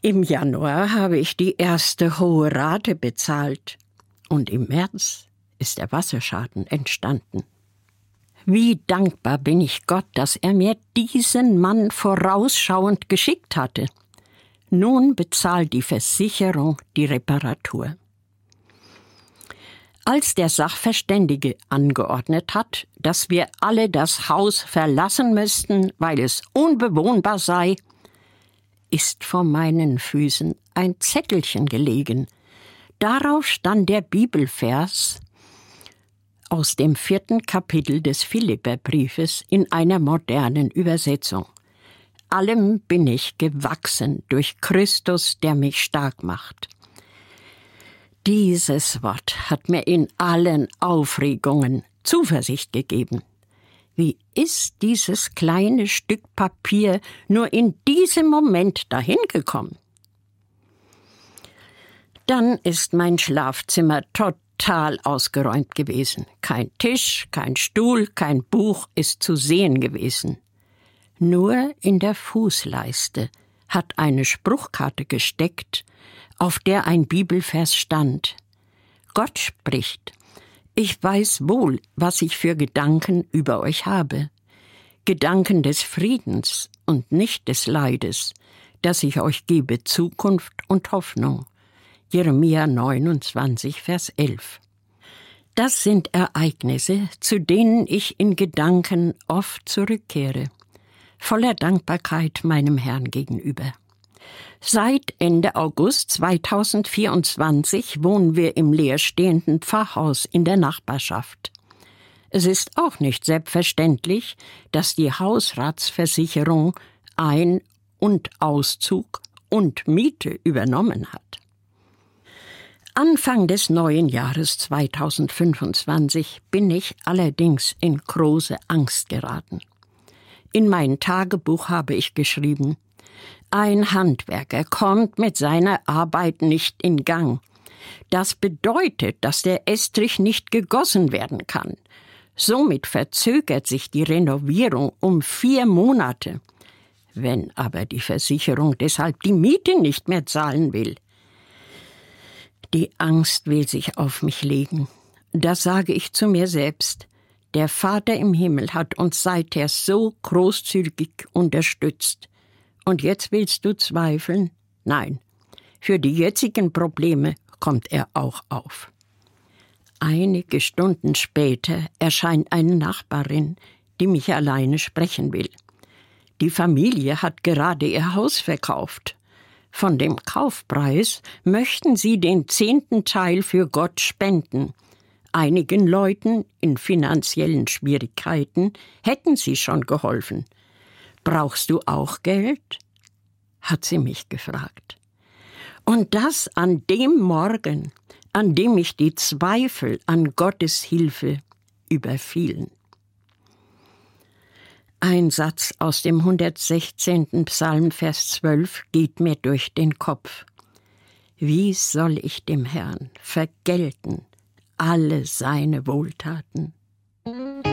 Im Januar habe ich die erste hohe Rate bezahlt und im März ist der Wasserschaden entstanden. Wie dankbar bin ich Gott, dass er mir diesen Mann vorausschauend geschickt hatte. Nun bezahlt die Versicherung die Reparatur. Als der Sachverständige angeordnet hat, dass wir alle das Haus verlassen müssten, weil es unbewohnbar sei, ist vor meinen Füßen ein Zettelchen gelegen. Darauf stand der Bibelvers aus dem 4. Kapitel des Philipperbriefes in einer modernen Übersetzung. Allem bin ich gewachsen durch Christus, der mich stark macht. Dieses Wort hat mir in allen Aufregungen Zuversicht gegeben. Wie ist dieses kleine Stück Papier nur in diesem Moment dahin gekommen? Dann ist mein Schlafzimmer total ausgeräumt gewesen. Kein Tisch, kein Stuhl, kein Buch ist zu sehen gewesen. Nur in der Fußleiste hat eine Spruchkarte gesteckt, auf der ein Bibelvers stand. Gott spricht: Ich weiß wohl, was ich für Gedanken über euch habe. Gedanken des Friedens und nicht des Leides, dass ich euch gebe Zukunft und Hoffnung. Jeremia 29, Vers 11. Das sind Ereignisse, zu denen ich in Gedanken oft zurückkehre, voller Dankbarkeit meinem Herrn gegenüber. Seit Ende August 2024 wohnen wir im leerstehenden Pfarrhaus in der Nachbarschaft. Es ist auch nicht selbstverständlich, dass die Hausratsversicherung Ein- und Auszug und Miete übernommen hat. Anfang des neuen Jahres 2025 bin ich allerdings in große Angst geraten. In mein Tagebuch habe ich geschrieben: Ein Handwerker kommt mit seiner Arbeit nicht in Gang. Das bedeutet, dass der Estrich nicht gegossen werden kann. Somit verzögert sich die Renovierung um 4 Monate. Wenn aber die Versicherung deshalb die Miete nicht mehr zahlen will. Die Angst will sich auf mich legen. Da sage ich zu mir selbst: Der Vater im Himmel hat uns seither so großzügig unterstützt. Und jetzt willst du zweifeln? Nein, für die jetzigen Probleme kommt er auch auf. Einige Stunden später erscheint eine Nachbarin, die mich alleine sprechen will. Die Familie hat gerade ihr Haus verkauft. Von dem Kaufpreis möchten sie den 10. Teil für Gott spenden. Einigen Leuten in finanziellen Schwierigkeiten hätten sie schon geholfen. »Brauchst du auch Geld?« hat sie mich gefragt. Und das an dem Morgen, an dem mich die Zweifel an Gottes Hilfe überfielen. Ein Satz aus dem 116. Psalm, Vers 12, geht mir durch den Kopf. Wie soll ich dem Herrn vergelten alle seine Wohltaten?